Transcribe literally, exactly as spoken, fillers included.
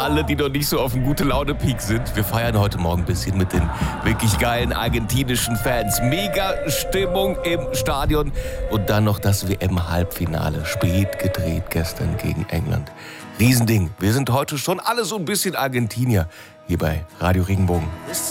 alle, die noch nicht so auf dem Gute-Laune-Peak sind. Wir feiern heute Morgen ein bisschen mit den wirklich geilen argentinischen Fans. Mega Stimmung im Stadion. Und dann noch das W M-Halbfinale. Spät gedreht gestern gegen England. Riesending. Wir sind heute schon alle so ein bisschen Argentinier hier bei Radio Regenbogen.